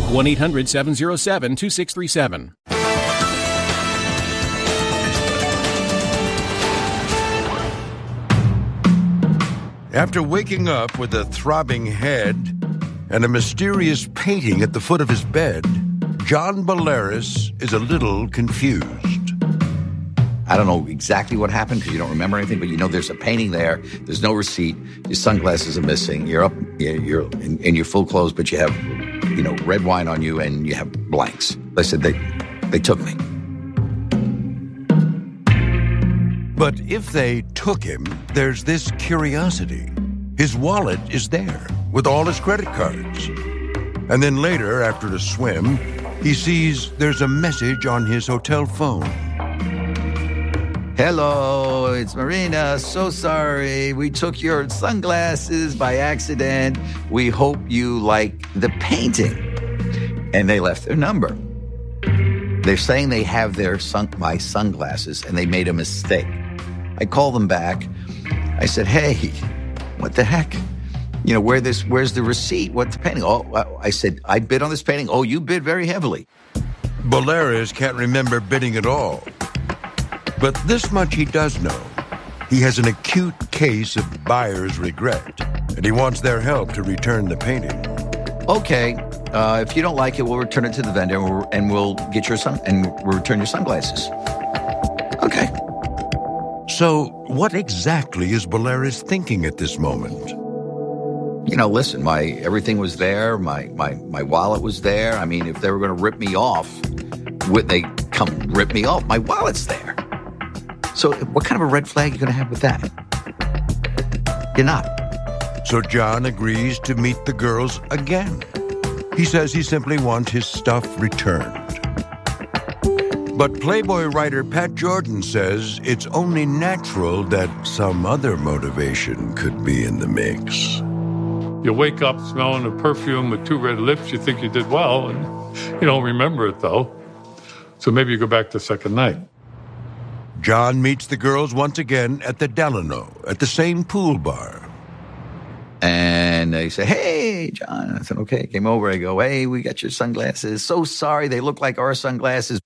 1-800-707-2637. After waking up with a throbbing head and a mysterious painting at the foot of his bed, John Bolaris is a little confused. I don't know exactly what happened because you don't remember anything, but you know there's a painting there. There's no receipt. Your sunglasses are missing. You're up, you're in your full clothes, but you have, red wine on you and you have blanks. I said they took me. But if they took him, there's this curiosity. His wallet is there with all his credit cards. And then later, after a swim, he sees there's a message on his hotel phone. Hello, it's Marina. So sorry. We took your sunglasses by accident. We hope you like the painting. And they left their number. They're saying they have my sunglasses and they made a mistake. I called them back. I said, hey, what the heck? Where's the receipt? What's the painting? Oh, I said, I bid on this painting. Oh, you bid very heavily. Bolaris can't remember bidding at all. But this much he does know. He has an acute case of buyer's regret, and he wants their help to return the painting. Okay, if you don't like it, we'll return it to the vendor, and we'll get we'll return your sunglasses. Okay. So, what exactly is Bolaris thinking at this moment? Listen, everything was there. My wallet was there. I mean, if they were going to rip me off, would they come rip me off? My wallet's there. So what kind of a red flag are you going to have with that? You're not. So John agrees to meet the girls again. He says he simply wants his stuff returned. But Playboy writer Pat Jordan says it's only natural that some other motivation could be in the mix. You wake up smelling a perfume with 2 red lips, you think you did well, and you don't remember it, though. So maybe you go back the second night. John meets the girls once again at the Delano, at the same pool bar. And they say, hey, John. I said, okay. Came over. I go, hey, we got your sunglasses. So sorry, they look like our sunglasses.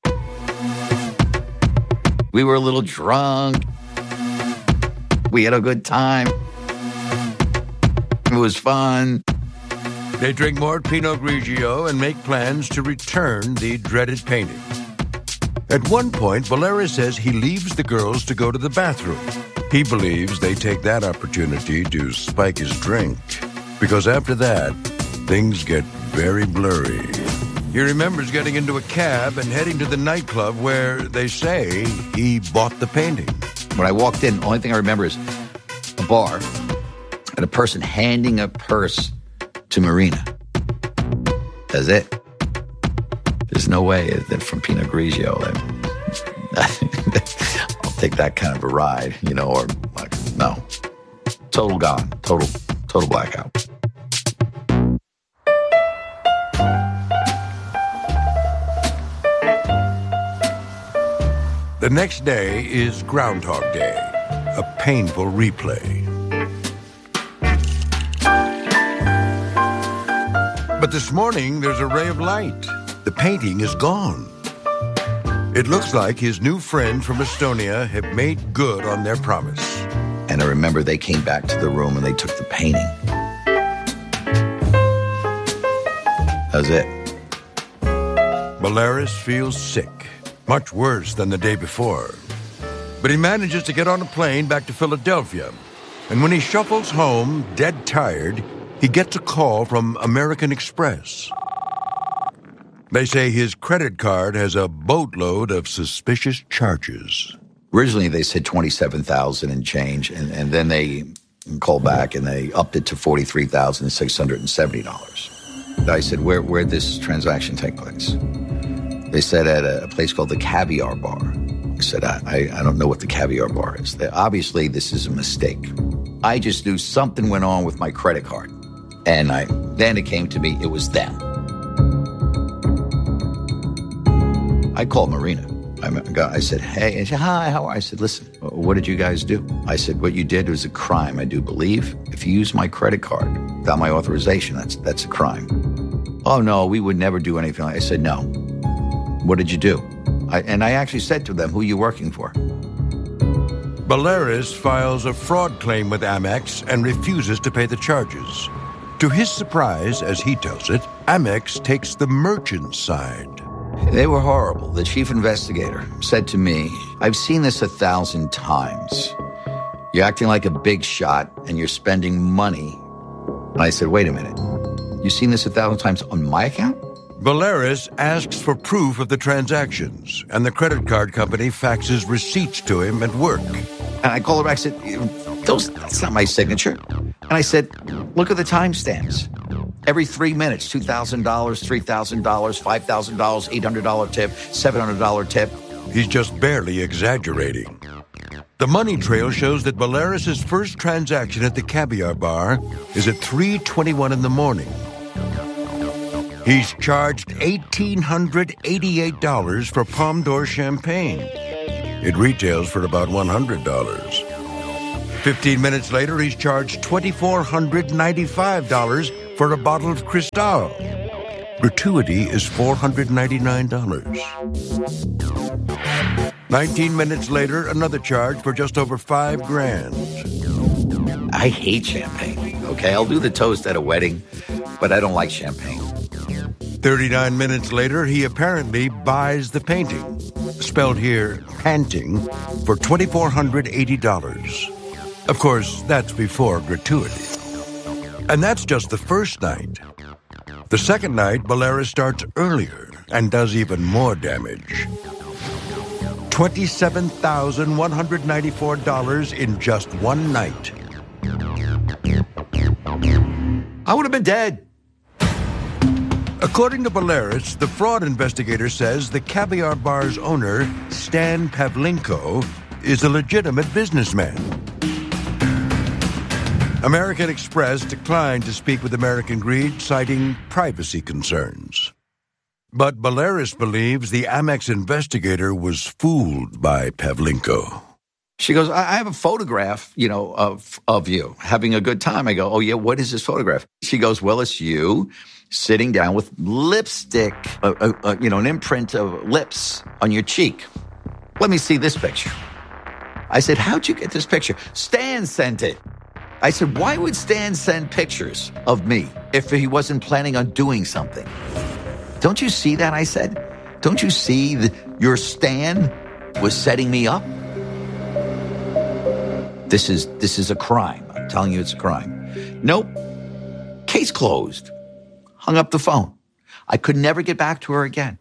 We were a little drunk. We had a good time. It was fun. They drink more Pinot Grigio and make plans to return the dreaded painting. At one point, Bolaris says he leaves the girls to go to the bathroom. He believes they take that opportunity to spike his drink, because after that, things get very blurry. He remembers getting into a cab and heading to the nightclub where they say he bought the painting. When I walked in, the only thing I remember is a bar and a person handing a purse to Marina. That's it. There's no way that from Pinot Grigio, I'll take that kind of a ride, or like, no. Total gone. Total blackout. The next day is Groundhog Day, a painful replay. But this morning, there's a ray of light. The painting is gone. It looks like his new friend from Estonia have made good on their promise. And I remember they came back to the room and they took the painting. That was it. Bolaris feels sick, much worse than the day before. But he manages to get on a plane back to Philadelphia. And when he shuffles home, dead tired, he gets a call from American Express. They say his credit card has a boatload of suspicious charges. Originally, they said $27,000 and change, and then they called back and they upped it to $43,670. I said, where'd this transaction take place? They said at a place called the Caviar Bar. I said, I don't know what the Caviar Bar is. Obviously, this is a mistake. I just knew something went on with my credit card. And then it came to me, it was them. I called Marina. I said, hey, and she said, hi, how are you? I said, listen, what did you guys do? I said, what you did was a crime, I do believe. If you use my credit card without my authorization, that's a crime. Oh, no, we would never do anything like that. I said, no. What did you do? I actually said to them, who are you working for? Balearis files a fraud claim with Amex and refuses to pay the charges. To his surprise, as he tells it, Amex takes the merchant's side. They were horrible. The chief investigator said to me, I've seen this 1,000 times. You're acting like a big shot and you're spending money. And I said, wait a minute. You've seen this 1,000 times on my account? Balearis asks for proof of the transactions, and the credit card company faxes receipts to him at work. And I called her back and said, that's not my signature. And I said, look at the timestamps. Every 3 minutes, $2,000, $3,000, $5,000, $800 tip, $700 tip. He's just barely exaggerating. The money trail shows that Balearis' first transaction at the Caviar Bar is at 3:21 in the morning. He's charged $1,888 for Palme d'Or champagne. It retails for about $100. 15 minutes later, he's charged $2,495 for a bottle of Cristal. Gratuity is $499. 19 minutes later, another charge for just over $5,000. I hate champagne, okay? I'll do the toast at a wedding, but I don't like champagne. 39 minutes later, he apparently buys the painting, spelled here panting, for $2,480. Of course, that's before gratuity. And that's just the first night. The second night, Balearis starts earlier and does even more damage. $27,194 in just one night. I would have been dead. According to Balearis, the fraud investigator says the Caviar Bar's owner, Stan Pavlenko, is a legitimate businessman. American Express declined to speak with American Greed, citing privacy concerns. But Balearis believes the Amex investigator was fooled by Pavlenko. She goes, I have a photograph, of you having a good time. I go, oh, yeah, what is this photograph? She goes, well, it's you sitting down with lipstick, an imprint of lips on your cheek. Let me see this picture. I said, how'd you get this picture? Stan sent it. I said, why would Stan send pictures of me if he wasn't planning on doing something? Don't you see that? I said, don't you see that your Stan was setting me up? This is a crime. I'm telling you, it's a crime. Nope. Case closed. Hung up the phone. I could never get back to her again.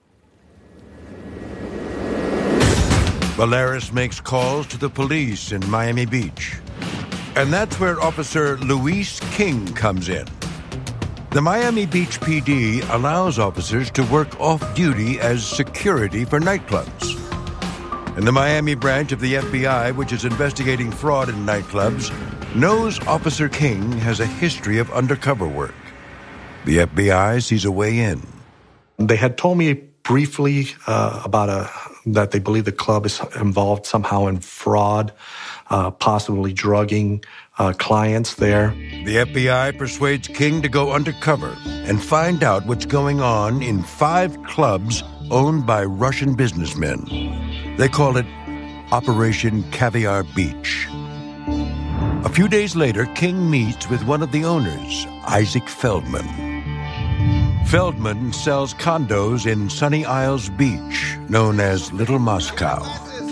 Balearis makes calls to the police in Miami Beach. And that's where Officer Luis King comes in. The Miami Beach PD allows officers to work off-duty as security for nightclubs. And the Miami branch of the FBI, which is investigating fraud in nightclubs, knows Officer King has a history of undercover work. The FBI sees a way in. They had told me briefly that they believe the club is involved somehow in fraud, possibly drugging clients there. The FBI persuades King to go undercover and find out what's going on in 5 clubs owned by Russian businessmen. They call it Operation Caviar Beach. A few days later, King meets with one of the owners, Isaac Feldman. Feldman sells condos in Sunny Isles Beach, known as Little Moscow.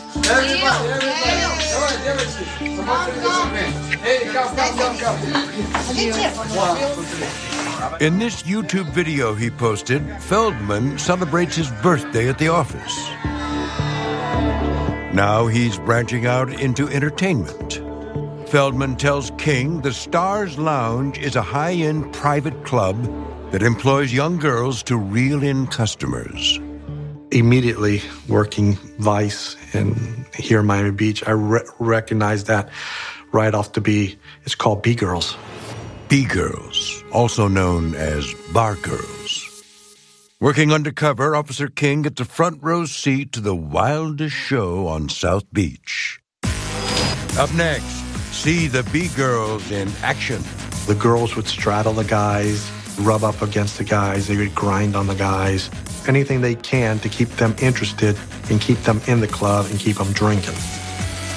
In this YouTube video he posted, Feldman celebrates his birthday at the office. Now he's branching out into entertainment. Feldman tells King the Stars Lounge is a high-end private club that employs young girls to reel in customers. Immediately working Vice and here in Miami Beach, I recognized that right off the it's called B-Girls. B-Girls, also known as bar girls. Working undercover, Officer King gets a front row seat to the wildest show on South Beach. Up next, see the B-Girls in action. The girls would straddle the guys. rub up against the guys. They would grind on the guys. Anything they can to keep them interested and keep them in the club and keep them drinking.